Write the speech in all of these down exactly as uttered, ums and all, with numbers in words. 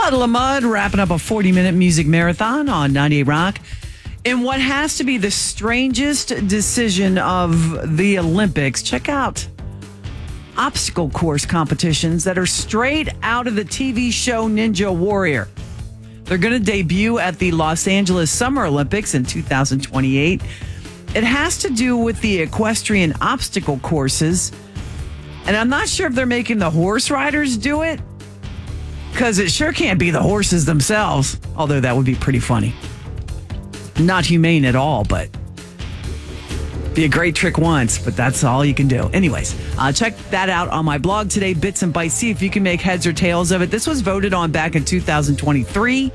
Puddle of Mudd wrapping up a forty-minute music marathon on ninety-eight Rock. In what has to be the strangest decision of the Olympics, check out obstacle course competitions that are straight out of the T V show Ninja Warrior. They're going to debut at the Los Angeles Summer Olympics in two thousand twenty-eight. It has to do with the equestrian obstacle courses. And I'm not sure if they're making the horse riders do it, because it sure can't be the horses themselves, although that would be pretty funny. Not humane at all, but be a great trick once, but that's all you can do. Anyways, uh, check that out on my blog today, Bits and Bytes. See if you can make heads or tails of it. This was voted on back in two thousand twenty-three.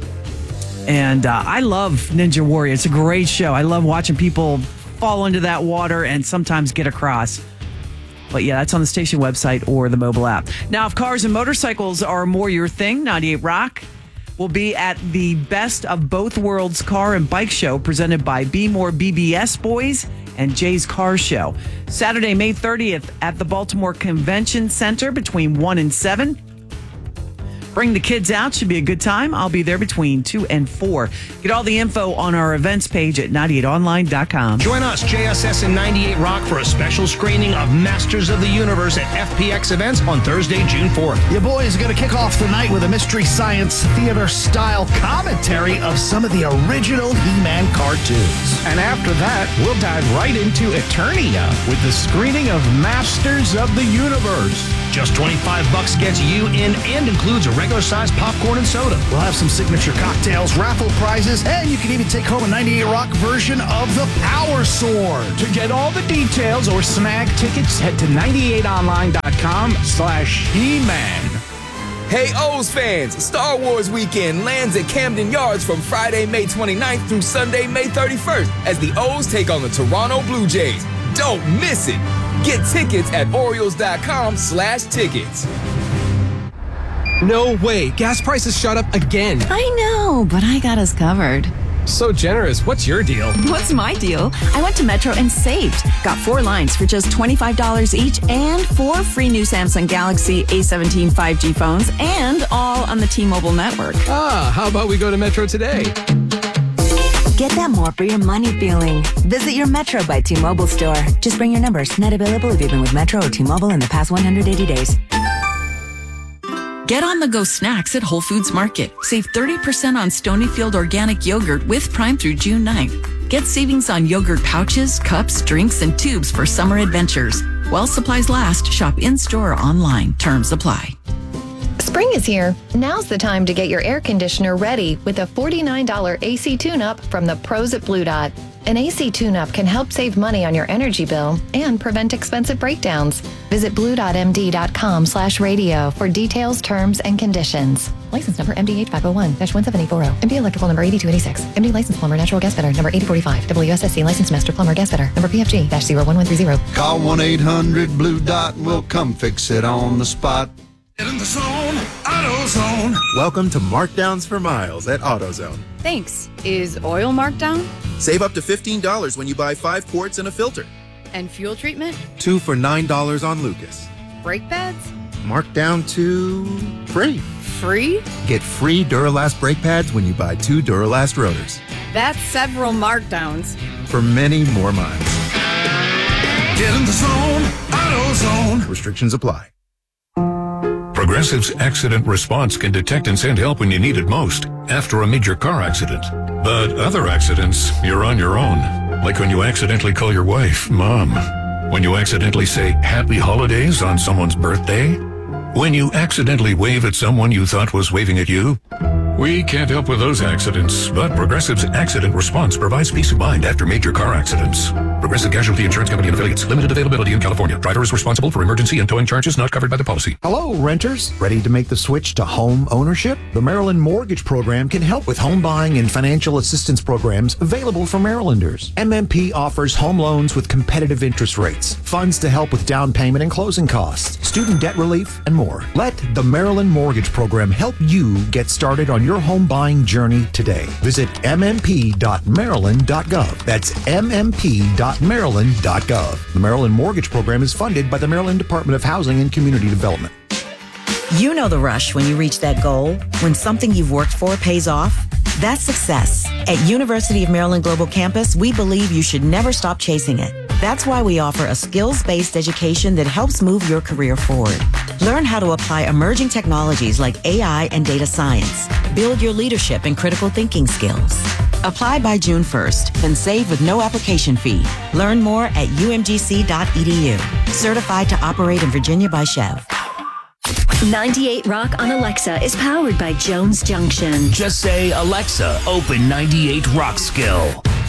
And uh, I love Ninja Warrior. It's a great show. I love watching people fall into that water and sometimes get across. But yeah, that's on the station website or the mobile app. Now, if cars and motorcycles are more your thing, ninety-eight Rock will be at the Best of Both Worlds Car and Bike Show presented by Be More B B S Boys and Jay's Car Show. Saturday, May thirtieth at the Baltimore Convention Center between one and seven. Bring the kids out. Should be a good time. I'll be there between two and four. Get all the info on our events page at ninety-eight online dot com. Join us, J S S and ninety-eight Rock, for a special screening of Masters of the Universe at F P X Events on Thursday, June fourth. Your boys are going to kick off the night with a Mystery Science Theater-style commentary of some of the original He-Man cartoons. And after that, we'll dive right into Eternia with the screening of Masters of the Universe. Just twenty-five bucks gets you in and includes a regular-sized popcorn and soda. We'll have some signature cocktails, raffle prizes, and you can even take home a ninety-eight Rock version of the Power Sword. To get all the details or snag tickets, head to ninety-eight online dot com slash He-Man. Hey, O's fans, Star Wars Weekend lands at Camden Yards from Friday, May twenty-ninth through Sunday, May thirty-first, as the O's take on the Toronto Blue Jays. Don't miss it. Get tickets at Orioles dot com slash tickets. No way. Gas prices shot up again. I know, but I got us covered. So generous. What's your deal? What's my deal? I went to Metro and saved. Got four lines for just twenty-five dollars each and four free new Samsung Galaxy A seventeen five G phones, and all on the T-Mobile network. Ah, how about we go to Metro today? Get that more for your money feeling. Visit your Metro by T-Mobile store. Just bring your numbers. Net available if you've been with Metro or T-Mobile in the past one hundred eighty days. Get on-the-go snacks at Whole Foods Market. Save thirty percent on Stonyfield organic yogurt with Prime through June ninth. Get savings on yogurt pouches, cups, drinks, and tubes for summer adventures. While supplies last, shop in-store or online. Terms apply. Spring is here. Now's the time to get your air conditioner ready with a forty-nine dollars A C tune-up from the pros at Blue Dot. An A C tune-up can help save money on your energy bill and prevent expensive breakdowns. Visit blue dot m d dot com slash radio for details, terms, and conditions. License number M D H five oh one dash one seven eight four zero. M D Electrical number eighty-two eighty-six. M D License Plumber Natural Gas Fitter number eighty forty-five. W S S C License Master Plumber Gas Fitter number P F G zero one one three zero. Call one eight hundred blue dot and we'll come fix it on the spot. Get in the zone, AutoZone. Welcome to Markdowns for Miles at AutoZone. Thanks. Is oil marked down? Save up to fifteen dollars when you buy five quarts and a filter. And fuel treatment? Two for nine dollars on Lucas. Brake pads? Marked down to free. Free? Get free Duralast brake pads when you buy two Duralast rotors. That's several markdowns. For many more miles. Get in the zone, AutoZone. Restrictions apply. Progressive's accident response can detect and send help when you need it most, after a major car accident. But other accidents, you're on your own. Like when you accidentally call your wife Mom. When you accidentally say Happy Holidays on someone's birthday. When you accidentally wave at someone you thought was waving at you. We can't help with those accidents, but Progressive's accident response provides peace of mind after major car accidents. Progressive Casualty Insurance Company and Affiliates. Limited availability in California. Driver is responsible for emergency and towing charges not covered by the policy. Hello, renters. Ready to make the switch to home ownership? The Maryland Mortgage Program can help with home buying and financial assistance programs available for Marylanders. M M P offers home loans with competitive interest rates, funds to help with down payment and closing costs, student debt relief, and more. Let the Maryland Mortgage Program help you get started on your home buying journey today. Visit m m p dot maryland dot gov. That's m m p dot maryland dot gov. The Maryland Mortgage Program is funded by the Maryland Department of Housing and Community Development. You know the rush when you reach that goal, when something you've worked for pays off. That's success. At University of Maryland Global Campus, we believe you should never stop chasing it. That's why we offer a skills-based education that helps move your career forward. Learn how to apply emerging technologies like A I and data science. Build your leadership and critical thinking skills. Apply by June first and save with no application fee. Learn more at u m g c dot e d u. Certified to operate in Virginia by Chev. ninety-eight Rock on Alexa is powered by Jones Junction. Just say, Alexa, open ninety-eight Rock Skill.